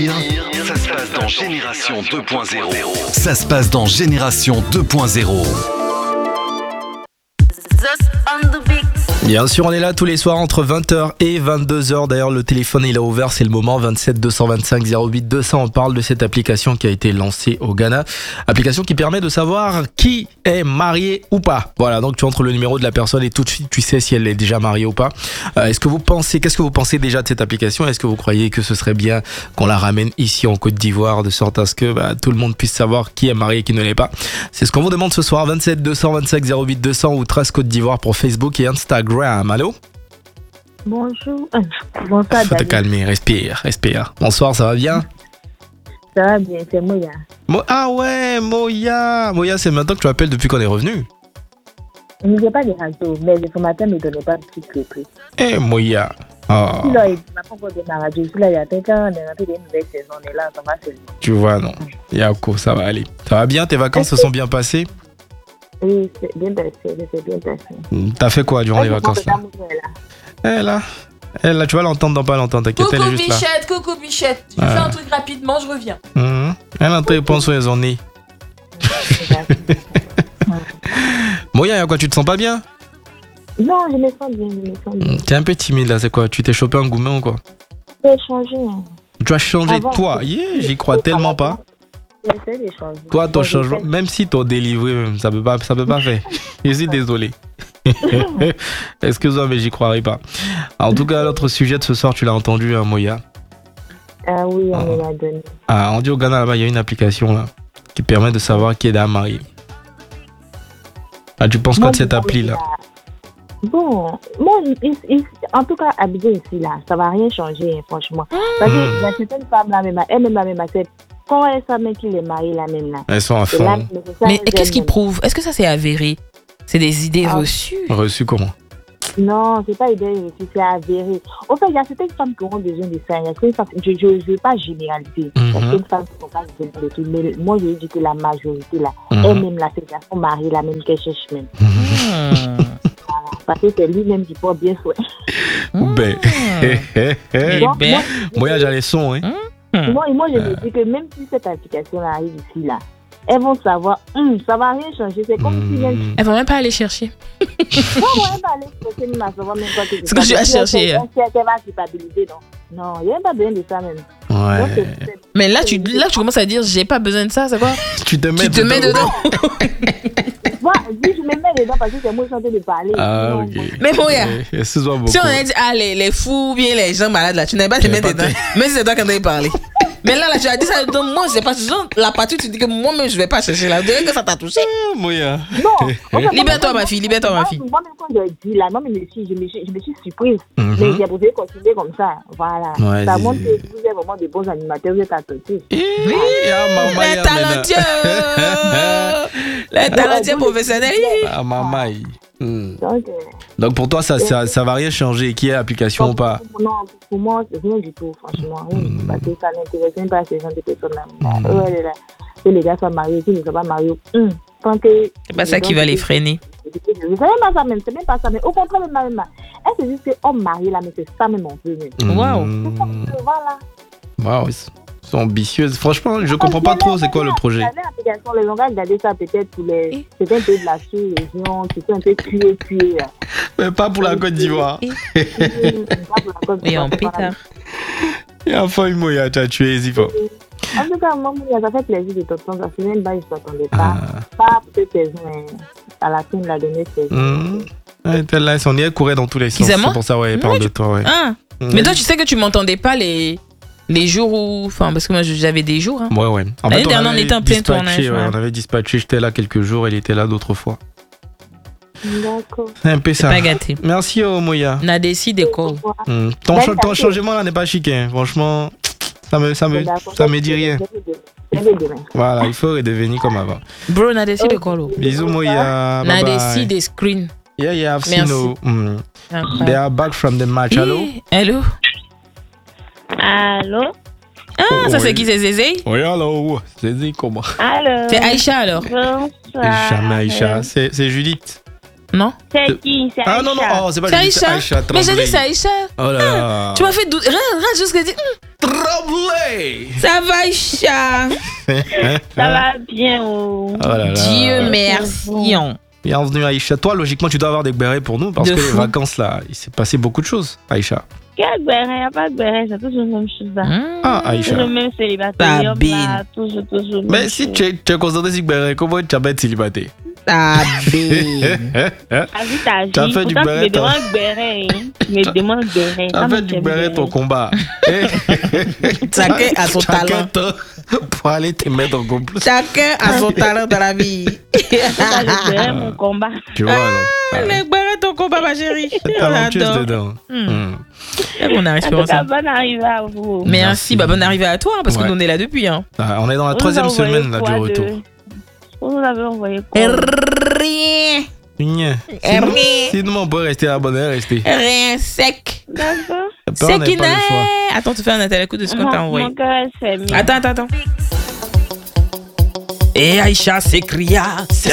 pire, ça se passe dans Génération 2.0. Ça se passe dans Génération 2.0. Bien sûr, on est là tous les soirs entre 20h et 22h. D'ailleurs, le téléphone il est ouvert, c'est le moment. 27 225 08 200. On parle de cette application qui a été lancée au Ghana. Application qui permet de savoir qui est marié ou pas. Voilà, donc tu entres le numéro de la personne et tout de suite tu sais si elle est déjà mariée ou pas. Qu'est-ce que vous pensez déjà de cette application? Est-ce que vous croyez que ce serait bien qu'on la ramène ici en Côte d'Ivoire de sorte à ce que tout le monde puisse savoir qui est marié et qui ne l'est pas? C'est ce qu'on vous demande ce soir. 27 225 08 200 ou Trace Côte d'Ivoire pour Facebook et Instagram. Allô? Bonjour. Bonsoir, Faut te David. calmer, respire. Bonsoir, ça va bien? Ça va bien, c'est Moya. Ah ouais, Moya, c'est maintenant que tu appelles depuis qu'on est revenu. Il n'y a pas de radio, mais le formateur ne me donnait pas de petit peu. Moya. Oh, Si là, il n'a pas encore de ma radio. Si là, il y a quelqu'un, on a fait des nouvelles saisons, et là, ça va se faire. tu vois, non. Yako, ça va aller. Ça va bien? Tes vacances se sont bien passées? Oui, c'est bien passé, c'est bien passé. T'as fait quoi durant les vacances là? Elle là, tu vas l'entendre dans pas longtemps, t'inquiète, elle est juste là. Coucou Bichette, je fais un truc rapidement, je reviens. Elle a entré pour sur son nez. Moya, y'a quoi, tu te sens pas bien? Non, je me sens bien. T'es un peu timide là, c'est quoi? Tu t'es chopé un gourmet ou quoi? J'ai changé. Tu as changé, Avant, toi? J'y crois tellement pas. J'essaie de changer. Toi, ton changement, même si t'as délivré, même, ça peut pas faire. Je suis désolé. Excuse-moi, mais j'y croirais pas. En tout cas, notre sujet de ce soir, tu l'as entendu, hein, Moya. Ah oui, on me l'a donné. On dit au Ghana, là-bas, il y a une application là qui permet de savoir qui est déjà marié. Tu penses quoi de cette appli là? Bon, moi, en tout cas, habiter ici, là, ça va rien changer, franchement. Parce que il y a certaines femmes là, même acceptent. Quand elles savent même qu'il est marié, là, même là. Elles sont à fond. Mais qu'est-ce qui prouve? Est-ce que ça c'est avéré? C'est des idées reçues. Reçu comment? Non, c'est pas idée reçue, c'est avéré. En fait, il y a certaines femmes qui auront besoin de ça. Je ne veux pas généraliser. Il y a certaines femmes qui ne sont pas besoin de tout. Mais moi, je dis que la majorité, là, elles-même, là, ces garçons mariés, là, même qu'elles cherchent même. Parce que c'est lui-même qui porte bien soin. Moi, j'ai les sons, hein. Moi, je me dis que même si cette application-là arrive ici, là, elles vont savoir, ça va rien changer. C'est comme si même... Elles vont même pas aller chercher. Non, elle va aller chercher, mais savoir même quoi que Ce que tu vas chercher. Elle va culpabiliser, non. Il n'y a pas besoin de ça même. Ouais. Donc, Mais là, tu commences à dire, j'ai pas besoin de ça, c'est quoi? Tu te mets dedans. Moi, je me mets dedans parce que c'est moi qui suis en train de parler. Ah, ok. Mais Moya, excuse-moi beaucoup. si on a dit, les fous, bien les gens malades là, tu n'avais pas te mettre dedans. Même si c'est toi qui en as parlé. Mais là, tu as dit ça, donc moi, je sais pas. La partie, tu dis que moi-même, je vais pas chercher là. Dès que ça t'a touché. Moya. Non. Libère-toi, ma fille, libère-toi, ma fille. Moi-même, quand j'ai dit là, je me suis surprise. Mais j'ai voulu continuer comme ça. Voilà. Ouais, Ça montre que vous êtes vraiment des bons animateurs, vous êtes attentifs. Les talentueux. Les talentueux professionnels. Ah, maman. Donc pour toi, ça va rien changer, qui est l'application ou pas? Non, pour moi, c'est rien du tout, franchement. Parce que ça n'intéresse même pas ces gens de personnes-là. Que les gars soient mariés, qu'ils ne soient pas mariés. C'est pas ça qui va les freiner. C'est même pas ça même, Mais au contraire, même. Elle se dit que homme marié là, mais c'est ça même on veut. Waouh. Voilà. Waouh, ils sont ambitieuses. Franchement, je comprends pas trop c'est quoi le projet. Les gens vont regarder ça peut-être pour les... C'est un peu de la sous-région, c'est un peu cuit. Mais pas pour la Côte d'Ivoire. Et en pétard. Et enfin, Moya, tu as tué Zipo. En tout cas, moi, ça fait plaisir de t'entendre. Ça fait même pas, je ne t'attendais pas. Pas pour cette saison, mais à la fin de la dernière saison. Là, son nez courait dans tous les sens. C'est pour ça, ouais, il parle de toi, ouais. Mais toi, tu sais que tu m'entendais pas les jours où... Enfin, parce que moi, j'avais des jours. Hein. Ouais. En l'année fait, dernière, on était en plein tournage. On avait dispatché, j'étais là quelques jours, il était là d'autres fois. D'accord. C'est un peu ça. Pas gâté. Merci, Moya. On a décidé quoi. Ton changement là n'est pas chic, hein. Franchement, ça me dit rien. Voilà, il faut redevenir comme avant. Bro, on a décidé quoi. Bisous, Moya. On a décidé screen. Yeah, I've seen you. They are back from the match. Hello? Hello? Ça c'est qui, c'est Zézé? Oui, hello. Zézé, comment? Allô. C'est Aïcha alors? Bonsoir. Jamais Aïcha. C'est Judith. Non? C'est qui? C'est Aïcha. Ah non, c'est pas C'est Judith, Aïcha. c'est Aïcha. Mais j'ai dit c'est Aïcha. Oh là là. Tu m'as fait doute. Regarde juste ce que j'ai dit. Tremblay. Hey! Ça va, Aïcha? Ça va bien. Oh. Oh là là. Dieu merci. Bienvenue Aïcha. Toi, logiquement, tu dois avoir des bérets pour nous parce De que fou. les vacances là, il s'est passé beaucoup de choses, Aïcha. Quel béret? Il n'y a pas de béret, c'est toujours la même chose. Ah, Aïcha. Toujours le même célibataire. Babine. Là, toujours. Mais si tu es concentré sur béret, comment tu vas être célibataire? Babine. As-tu ta T'as vie? fait du Pourtant, béret, tu me demandes béret. Tu me demandes béret. T'as fait du béret ton combat. Chacun a son Chacun talent. pour aller te mettre en couple. Chacun a son talent dans la vie. Ça, le béret, mon combat. Tu vois alors. Les barrettes ton combat, ma chérie. C'est talentueuse J'adore. dedans. On arrive En sur tout cas, ça. bonne arrivée à vous. Merci, bonne arrivée à toi, hein, parce que Ouais. nous on est là depuis. Hein. Ah, on est dans la Vous troisième nous envoyez semaine là, du quoi retour. Vous nous avez envoyé quoi? Rien. Rien. Rien. Sinon, on peut rester à la bonne heure, rester. Rien sec. D'accord. Après, on C'est n'a qui pas le choix. n'est. Attends, tu fais un appel à coup de ce qu'on t'a envoyé. Mon cœur s'est mis. Attends. Et Aïcha s'écria, c'est